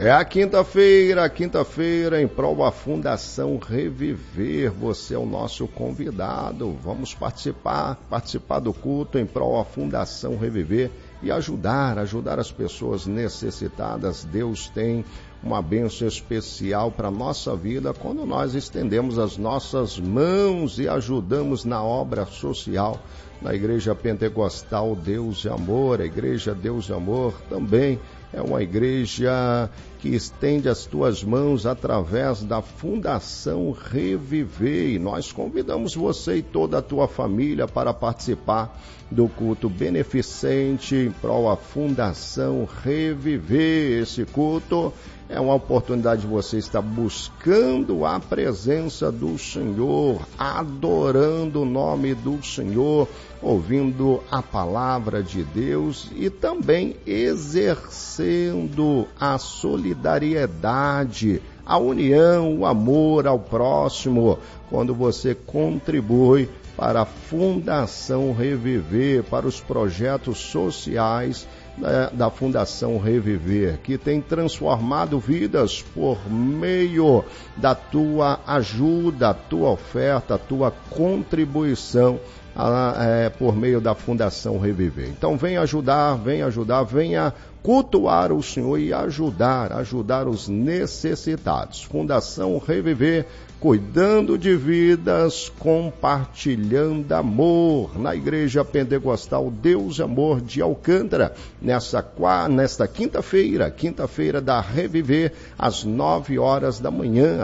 É a quinta-feira em prol da Fundação Reviver. Você é o nosso convidado. Vamos participar do culto em prol da Fundação Reviver e ajudar as pessoas necessitadas. Deus tem uma bênção especial para a nossa vida quando nós estendemos as nossas mãos e ajudamos na obra social. Na Igreja Pentecostal Deus e Amor, a Igreja Deus e Amor também é uma igreja que estende as tuas mãos através da Fundação Reviver. E nós convidamos você e toda a tua família para participar do culto beneficente em prol da Fundação Reviver. Esse culto é uma oportunidade de você estar buscando a presença do Senhor, adorando o nome do Senhor, ouvindo a palavra de Deus e também exercendo a solidariedade, a união, o amor ao próximo, quando você contribui para a Fundação Reviver, para os projetos sociais da Fundação Reviver, que tem transformado vidas por meio da tua ajuda, tua oferta, tua contribuição por meio da Fundação Reviver. Então venha ajudar, venha cultuar o Senhor e ajudar os necessitados. Fundação Reviver, cuidando de vidas, compartilhando amor, na Igreja Pentecostal Deus e Amor de Alcântara, nesta quinta-feira da Reviver, às 9 horas da manhã,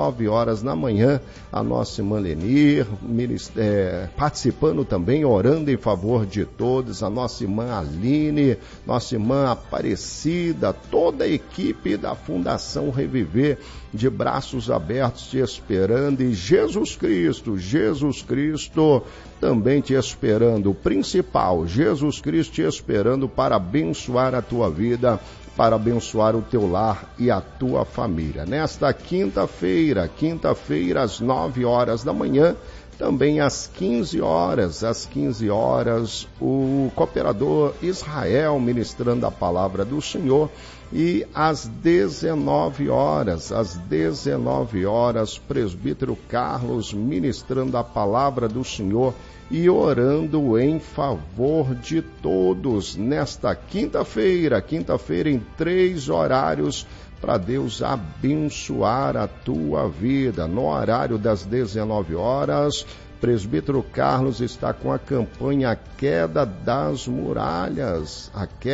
a nossa irmã Lenir, participando também, orando em favor de todos, a nossa irmã Aline, nossa irmã Aparecida, toda a equipe da Fundação Reviver, de braços abertos te esperando, e Jesus Cristo também te esperando, o principal, Jesus Cristo te esperando para abençoar a tua vida, para abençoar o teu lar e a tua família. Nesta quinta-feira, às 9 horas da manhã, também às 15 horas, o cooperador Israel ministrando a palavra do Senhor, e às 19 horas, presbítero Carlos ministrando a palavra do Senhor e orando em favor de todos nesta quinta-feira em 3 horários, para Deus abençoar a tua vida. No horário das 19 horas, presbítero Carlos está com a campanha A Queda das Muralhas,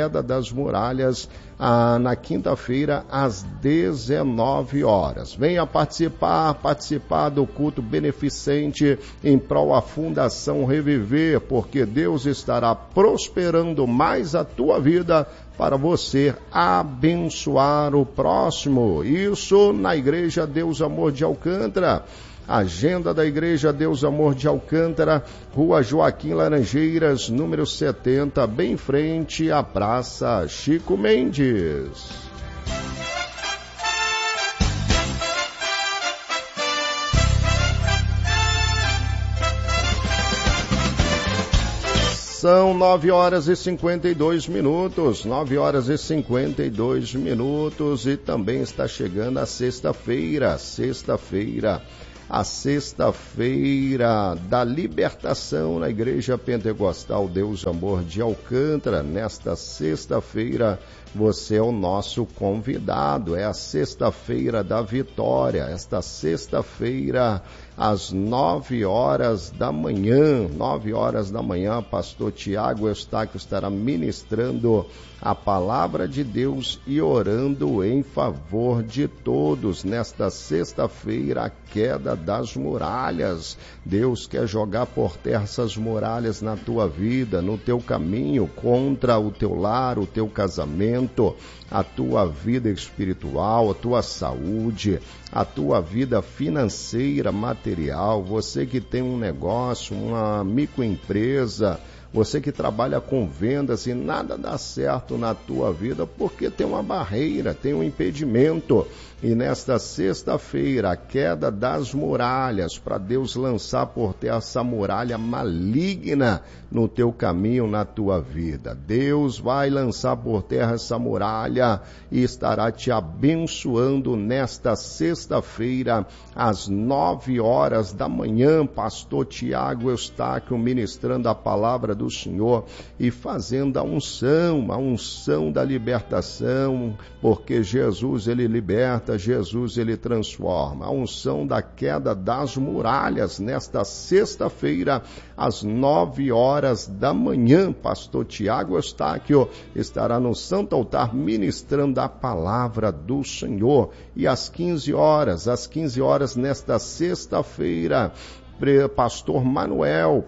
na quinta-feira às 19 horas. Venha participar do culto beneficente em prol da Fundação Reviver, porque Deus estará prosperando mais a tua vida para você abençoar o próximo. Isso na Igreja Deus Amor de Alcântara. Agenda da Igreja Deus Amor de Alcântara, Rua Joaquim Laranjeiras, número 70, bem em frente à Praça Chico Mendes. São 9 horas e 52 minutos, e também está chegando a sexta-feira, a sexta-feira da libertação na Igreja Pentecostal Deus e Amor de Alcântara. Nesta sexta-feira você é o nosso convidado, é a sexta-feira da vitória, esta sexta-feira às 9 horas da manhã, pastor Tiago Eustáquio estará ministrando a palavra de Deus e orando em favor de todos. Nesta sexta-feira, a queda das muralhas. Deus quer jogar por terra essas muralhas na tua vida, no teu caminho, contra o teu lar, o teu casamento, a tua vida espiritual, a tua saúde, a tua vida financeira, material. Você que tem um negócio, uma microempresa, você que trabalha com vendas e nada dá certo na tua vida porque tem uma barreira, tem um impedimento. E nesta sexta-feira, a queda das muralhas, para Deus lançar por terra essa muralha maligna no teu caminho, na tua vida. Deus vai lançar por terra essa muralha e estará te abençoando nesta sexta-feira, às 9 horas da manhã. Pastor Tiago Eustáquio ministrando a palavra do Senhor e fazendo a unção da libertação, porque Jesus, ele liberta, Jesus, ele transforma. A unção da queda das muralhas nesta sexta-feira, às 9 horas da manhã. Pastor Tiago Eustáquio estará no Santo Altar ministrando a palavra do Senhor. E às 15 horas nesta sexta-feira, Pastor Manuel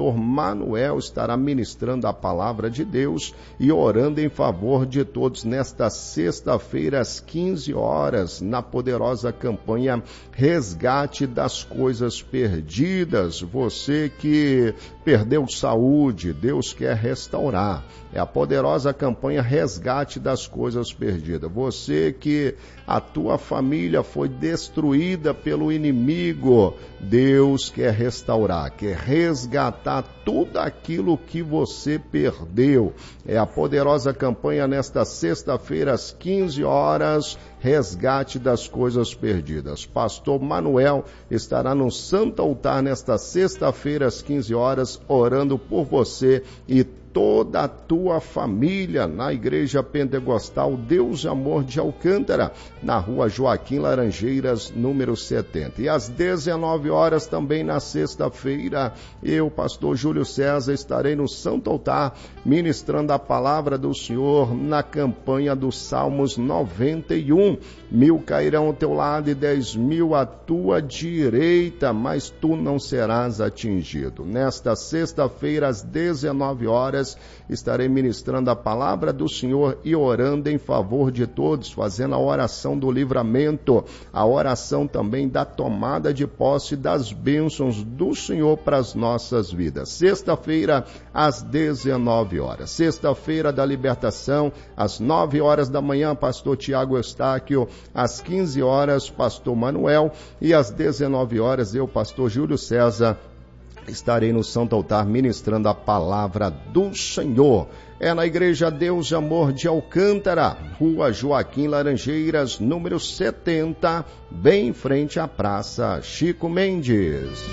estará ministrando a palavra de Deus e orando em favor de todos nesta sexta-feira às 15 horas, na poderosa campanha Resgate das Coisas Perdidas. Você que perdeu saúde, Deus quer restaurar. É a poderosa campanha Resgate das Coisas Perdidas. Você que a tua família foi destruída pelo inimigo, Deus quer restaurar, quer resgatar tudo aquilo que você perdeu. É a poderosa campanha nesta sexta-feira às 15 horas, Resgate das Coisas Perdidas. Pastor Manuel estará no Santo Altar nesta sexta-feira às 15 horas, orando por você e toda a tua família na Igreja Pentecostal Deus Amor de Alcântara, na Rua Joaquim Laranjeiras, número 70. E às 19 horas também na sexta-feira, eu, pastor Júlio César, estarei no Santo Altar ministrando a palavra do Senhor na campanha dos Salmos 91. 1.000 cairão ao teu lado e 10.000 à tua direita, mas tu não serás atingido. Nesta sexta-feira, às 19 horas, estarei ministrando a palavra do Senhor e orando em favor de todos, fazendo a oração do livramento, a oração também da tomada de posse das bênçãos do Senhor para as nossas vidas. Sexta-feira, às 19 horas. Sexta-feira da libertação, às 9 horas da manhã, pastor Tiago Eustáquio, às 15 horas, pastor Manuel, e às 19 horas, eu, pastor Júlio César, estarei no Santo Altar ministrando a palavra do Senhor. É na Igreja Deus Amor de Alcântara, Rua Joaquim Laranjeiras, número 70, bem em frente à Praça Chico Mendes.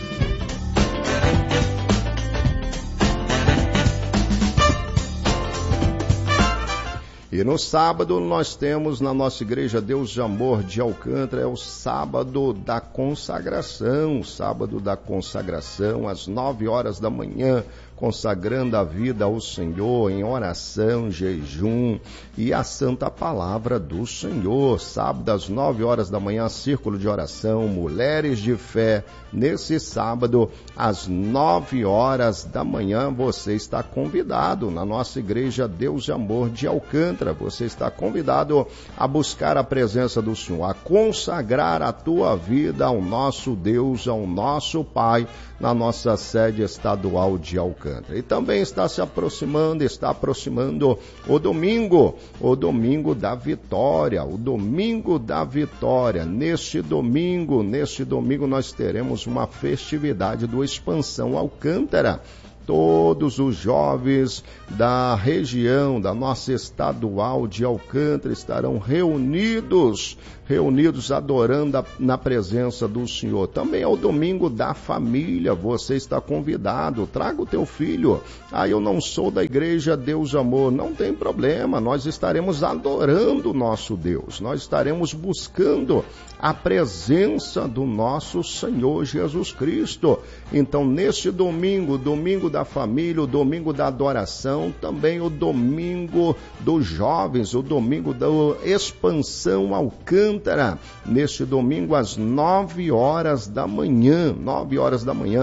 E no sábado nós temos na nossa Igreja Deus de Amor de Alcântara, é o sábado da consagração, às 9 horas da manhã, consagrando a vida ao Senhor em oração, jejum e a santa palavra do Senhor. Sábado às 9 horas da manhã, círculo de oração, mulheres de fé. Nesse sábado, às 9 horas da manhã, você está convidado na nossa Igreja Deus de Amor de Alcântara. Você está convidado a buscar a presença do Senhor, a consagrar a tua vida ao nosso Deus, ao nosso Pai, na nossa sede estadual de Alcântara. E também está aproximando o domingo da vitória, Neste domingo nós teremos uma festividade do Expansão Alcântara. Todos os jovens da região, da nossa estadual de Alcântara, estarão reunidos adorando na presença do Senhor. Também é o domingo da família, você está convidado, traga o teu filho. Eu não sou da Igreja Deus Amor, não tem problema, nós estaremos adorando o nosso Deus, nós estaremos buscando a presença do nosso Senhor Jesus Cristo. Então, neste domingo da família, o domingo da adoração, também o domingo dos jovens, o domingo da Expansão Alcântara, neste domingo às 9 horas da manhã,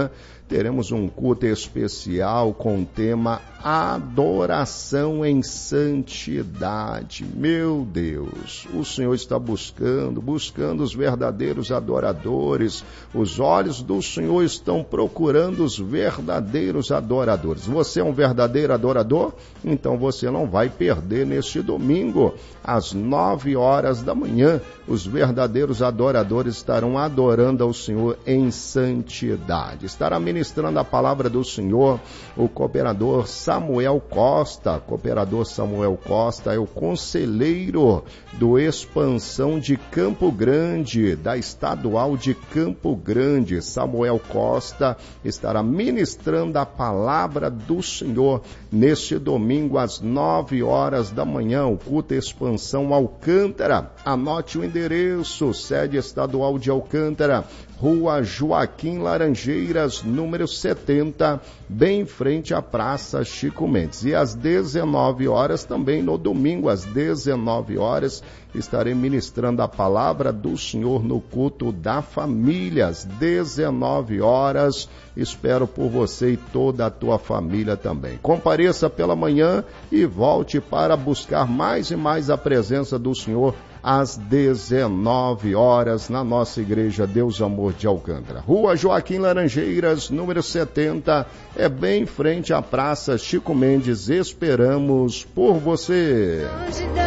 teremos um culto especial com o tema Adoração em Santidade. Meu Deus, o Senhor está buscando os verdadeiros adoradores. Os olhos do Senhor estão procurando os verdadeiros adoradores. Você é um verdadeiro adorador? Então você não vai perder neste domingo, às 9 horas da manhã. Os verdadeiros adoradores estarão adorando ao Senhor em santidade. Estará ministrando a palavra do Senhor o cooperador Samuel Costa. Cooperador Samuel Costa é o conselheiro do Expansão de Campo Grande, da Estadual de Campo Grande. Samuel Costa estará ministrando a palavra do Senhor neste domingo às 9 horas da manhã. O culto Expansão Alcântara. Anote o endereço: sede estadual de Alcântara, Rua Joaquim Laranjeiras, número 70, bem em frente à Praça Chico Mendes. E às 19 horas, também no domingo, às 19 horas, estarei ministrando a palavra do Senhor no culto da família, às 19 horas. Espero por você e toda a tua família também. Compareça pela manhã e volte para buscar mais e mais a presença do Senhor às 19 horas na nossa igreja Deus Amor de Alcântara. Rua Joaquim Laranjeiras, número 70, é bem em frente à Praça Chico Mendes. Esperamos por você.